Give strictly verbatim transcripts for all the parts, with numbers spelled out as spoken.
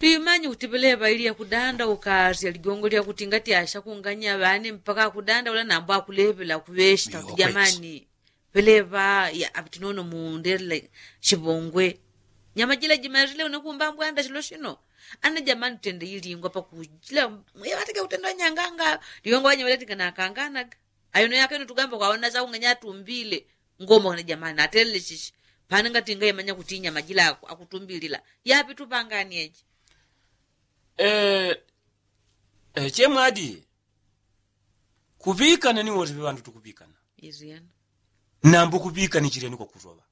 Tuimanyi kutipele baili ya kudanda ukasi ya ligongo ya kutingati asha kunganya bane mpaka kudanda ula namba akulebela kuveshta jamani peleva ya abitinono muunderle shibongwe nyama jila jimarile unakumba mbwanda shilo shino ana jamani tende yili ingwa pa kujila mwatike utenda nyanganga ligongo wanye waleti kana kangana ayono yake nutugamba kwaona za unganya tumbile ngoma wana jamani atele shishi pananga tinga yamanya kutinya majila akutumbilila yapi tupangani eji. Eh, eh, chemwadi kubikana ni wote bantu tukubikana iziyana nambu kubikana chireni ko kuzoba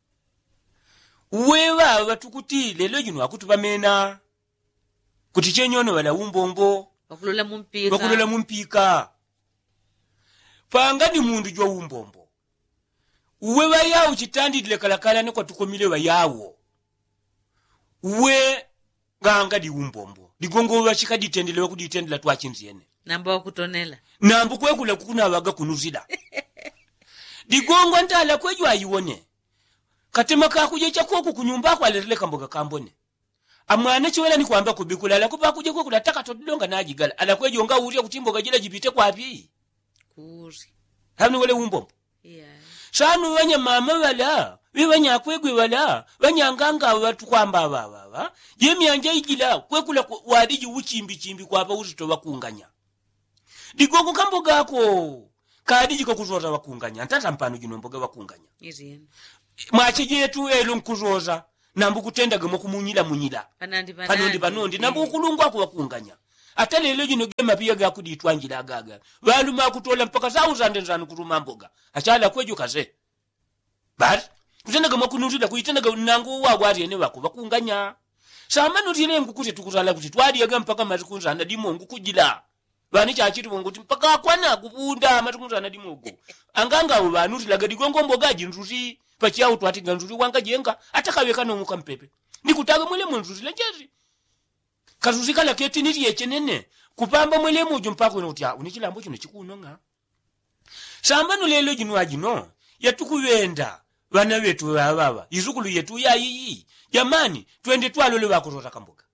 wewa batukuti lelo jino akutubamena kuti chenyono wala umbombo bakulola mumpika bakulola mumpika panga ni mundu jwa umbombo wewa yawo chitandidile kalakala ne kwa tukomile wa yawo we ganga di umbombo ligongo wachika ditendelewa kuditendela twachinziene namba wakutonela nambu kwekula kukuna waga kunuzida ligongo ntala kweju ayiwone katema kakuje chakoko kunyumba kwa lele kamboga kambone amwana chiwela ni kwamba kubikula la kuba kuje kwekula taka todonga najigala ala kweju nga uriya kutimboga jila jipite kwa api kuri hamni wale umbombo yeah shanu wanya mama wala wibanya kwegwe wala wanyanganga watu kwamba baba yemi anje igila kwekula wadiji uchimbi chimbi kwa ba uzito bakunganya digogo kamboga ako kadiji ko kuzoza bakunganya ntata mpano gino mboga bakunganya iziyana mwachi yetu elo nkuzoza nambu kutendaga mu kumunyila munyila panandi panandi panondi panondi nambu kulungwa ko bakunganya atale lelo gino gema pia ga kuditwanjila gaga baluma kutola mpaka sauzande nzanu kuruma mboga achala kweju kaze bad kutendaga makunuzida kuitendaga nangu wagwari ene bako bakunganya samanu tile ngukute tukuzala kuti twali yaga mpaka matikunzana dimongu kujila bani chachiri bonguti mpaka kwana kubunda matikunzana dimongu anganga abo banu tilaga digongo mboga jinzuzi pachiao twati ganzuzi wanga jenga atakaweka no muka mpepe nikutaga mwele munzuzi lenjezi kazuzi kala keti niti yechenene kupamba mwele mujo mpaka unotia unichilambo kino chikunonga samanu lelo jinwa jino yatukuyenda bana betu baba izukulu yetu ya yiyi jamani twende twalole bakurota kamboga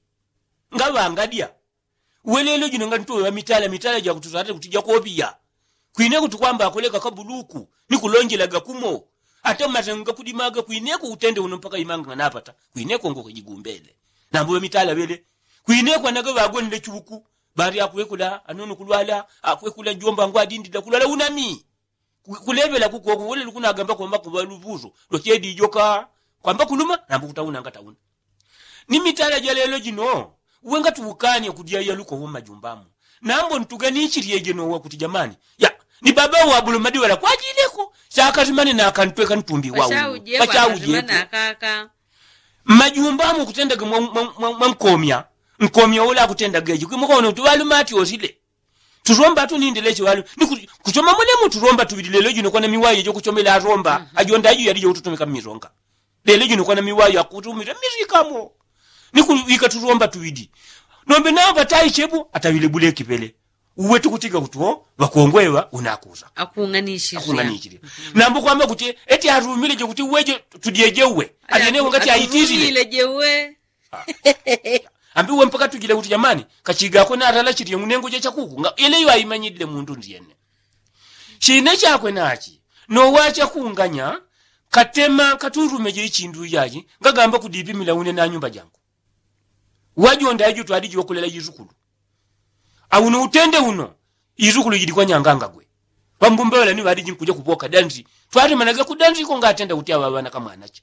ngaba ngadia welelo jino ngantu wa mitala mitala ja kutuzate kutija kopia kwine kutukwamba akoleka kabuluku nikulonjelaga kumo ate mazenga kudimaga kwine ku utende uno mpaka imanga napata kwine ko ngoko jigumbele nambo mitala bele kwine kwa naga bagonde chubuku bari akwekula anono kulwala akwekula njomba ngwa dindi da kulala unami kulebela kuko wole lukuna gamba kwamba kubaluvuzo lokedi joka kwamba kuluma nambu kutauna ngatauna ni mitala jalelo jino wenga tubukanye kudia yaluko wo majumbamu nambo ntugani ichiriye jino wa kuti jamani ya ni baba wa bulumadi wala kwajileko sakazimani na akantweka ntumbi wawo bachauje na kaka majumbamu kutendaga mwankomya nkomya ola kutendaga ejo kumukono tubalumati ozile turomba tu nindeleche walu kuchoma mole mutu romba tubidilelo jino kwa na miwaye jo kuchomela romba mm -hmm. ajonda yu yali jo tutumika mironga lelo jino kwa na miwaye akutumira mirikamo nikuika turomba tubidi nombe nawo batayi chebu atawile bule kipele uwe tukutika kutuo bakongwewa unakuza akunganishira akunganishira mm -hmm. nambo kwamba kuti eti harumile je kuti weje tudiejewe alene ngati aitizile ile jewe ambi we mpaka tugile kuti jamani kachiga ko natala chiri munengo je chakuku ile yo ayimanyidile mundu ndiyene chine chakwe nachi no wacha kunganya katema katurumeje ichindu yaji ngagamba kudipimila une na nyumba jangu wajonda yaji twadi jokulela yizukulu awuno utende uno yizukulu yidi kwa nyanganga gwe bambumbela ni badi jinkuja kupoka danzi twari managa kudanzi ko ngatenda kuti abana kama anache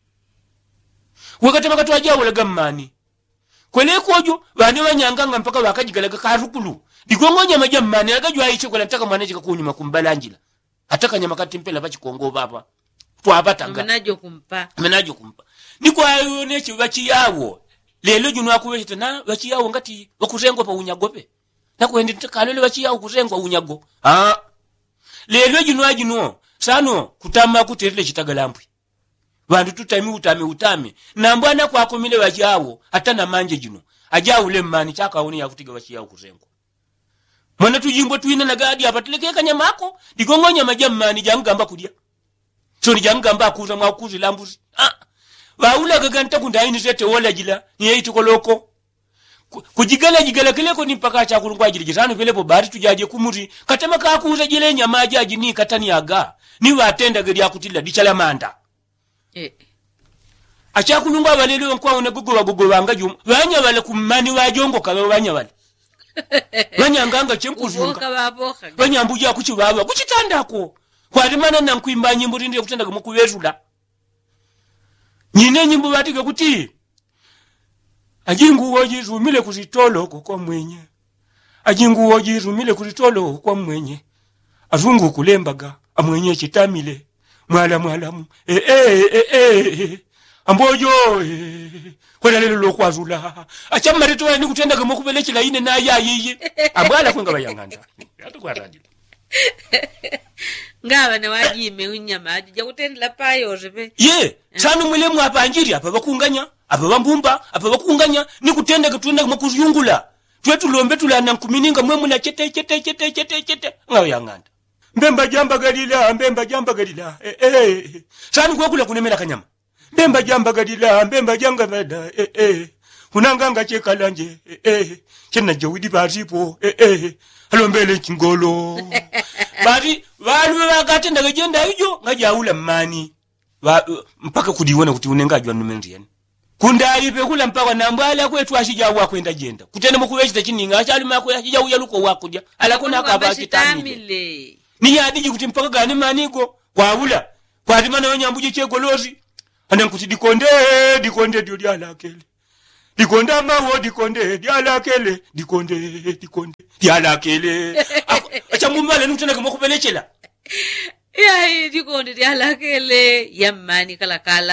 wakati makatu ajawo lagamani kwele kojo bane banyanganga mpaka bakajigalaga karukulu digongonya majamani agajwa aiche kwa nataka mwanaje kunyuma kumbalanjila ataka nyama katimpela bachikongo baba twabataga menajo kumpa menajo kumpa niko ayo nechi bachi yawo lelo juno akuwete na bachi yawo ngati bakuzengo pa unyagope nakwende kalele bachi yawo kuzengo unyago ah lelo juno ajino sano kutama kuterele chitagalampwi bandu tutami utame utame nambwana kwa komile bachi yawo atana manje jino ajawu le mani chaka oni yakutiga bachi yawo kuzengo mwana tujimbo tuina na gadi apateleke kanyamako digongonya majamani jangamba kudia so ni jangamba akuza mwakuzi lambuzi ah waula gaganta kundaini zete wala jila ni yeiti koloko kujigala jigala kileko ni mpaka cha kulungwa jili jitano vile po bari tujaje kumuti katema ka kuuza jile nyama ajaji ni katani aga ni watenda gari akutilla dichala manda eh acha kulungwa balelo kwa una gugu wagugu wanga jum wanya wale kumani wajongo kawe wanya wale wanya nganga chenkuzunga wanya mbuja kuchiwawa kuchitandako kwalimana na nkuimba nyimbo rindi kutenda kumukuwezula nyine nyimbo batige kuti ajingu wojizumile kuzitolo kwa mwenye ajingu wojizumile kuzitolo kwa mwenye azungu kulembaga amwenye chitamile mwala mwalamu eh eh eh eh ambojo eh kwela lelo lokwazula achamarito ni kutenda kama kubelechila ine na ya yiyi abala kwenga bayanganda yatukwa radi ngaba ne wajime unyama ajja kutendela payo zebe ye sanu mwile mwapanjiri apa bakunganya apa bambumba apa bakunganya ni kutenda kutenda kama kuzungula twetu lombe tulana nkumininga mwe muna chete chete chete chete chete ngayanganda mbemba jamba galila mbemba jamba galila eh eh sanu kwa kula kunemela kanyama mbemba jamba galila mbemba janga bada eh eh kunanganga chekalanje eh eh chena jawidi baripo eh eh alombele kingolo bari walu wakatenda gajenda hiyo ngajaula mani wa, mpaka kudiona kuti unengajwa numenrieni kundali pe kula mpaka nambala kwetu ashijawa kwenda jenda kutenda mukuwechita chininga achali mako ashijawa yaluko wakudya alakona akaba chitamile ni yadiji kuti mpaka gani manigo kwaula kwati mana wenyambuje chegolozi anankuti dikonde dikonde dio dyalakele dikonda mawo dikonde dyalakele dikonde dikonde dyalakele acha mumale nutena kama kubelechela ya dikonde dyalakele yamani kala kala